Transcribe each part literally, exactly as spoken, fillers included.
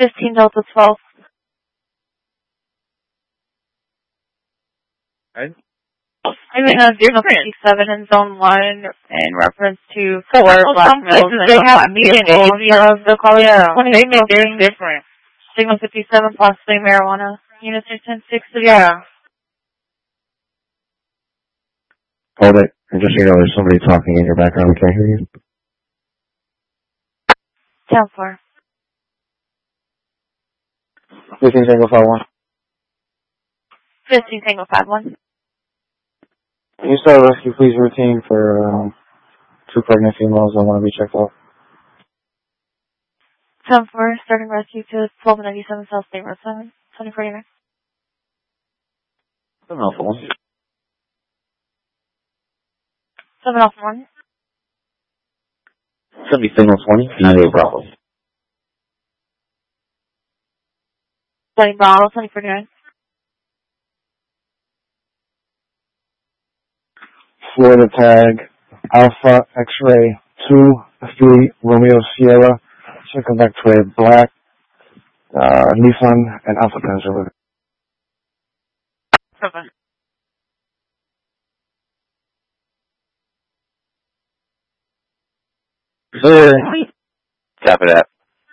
fifteen Delta twelve. Right? I mean, uh, zero fifty-seven in zone one in reference to four well, black some males. places they have meeting of the call, yeah. They make things different. Signal fifty-seven, possibly marijuana. Units are ten six. Yeah. Hold it. And just so you know, there's somebody talking in your background. We can't hear you. ten four. fifteen Tango five one. fifteen Tango five one. Can you start a rescue, please, routine for um, two pregnant females that want to be checked out? ten four, starting rescue to twelve ninety-seven South State Road seven, twenty forty-nine. seven Alpha one. seven Alpha one. seventy Signal twenty, ninety-eight Bravo. twenty Bravo, twenty forty-nine. Florida tag, Alpha X-ray two three Romeo Sierra. Should come back to a black uh, Nissan and Alpha Panzer. Seven. Copy that.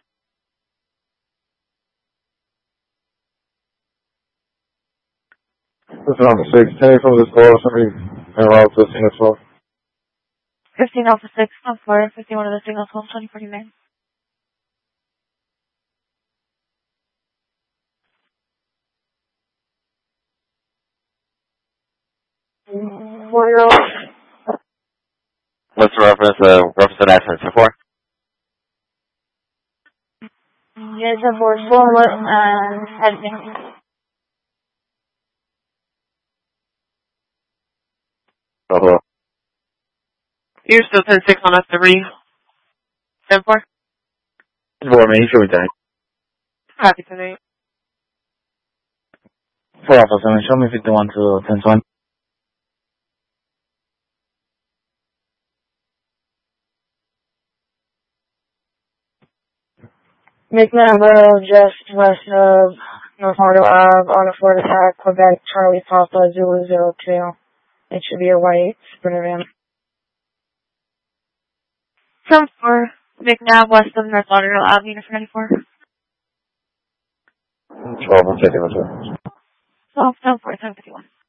Listen on the six, ten from the score, somebody around fifteen as well. fifteen Alpha six, ten four, fifty-one of the signals, home, twenty forty-nine. Four-year-old. What's the reference, uh, reference to accident so far? Yes, ten four, swollen and heading. Uh-huh. You're still ten six on us three. ten four. Four, man, you sure we done? Happy tonight. four Alpha seven, show me fifty-one to ten twenty. McNamara, just west of North Hardo Ave on a Florida attack, Quebec, Charlie Papa, Zulu zero two. It should be a white Sprinter van. ten four, McNabb, west of North Lauderdale Ave, unit for ninety-four. twelve and fifty, what's up? twelve, ten four, ten fifty-one.